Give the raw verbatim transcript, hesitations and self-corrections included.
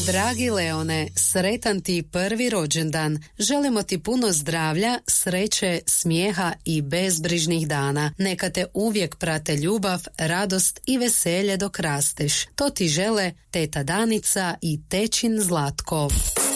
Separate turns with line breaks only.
Dragi Leone, sretan ti prvi rođendan. Želimo ti puno zdravlja, sreće, smijeha i bezbrižnih dana. Neka te uvijek prate ljubav, radost i veselje dok rasteš. To ti žele teta Danica i tećin Zlatko.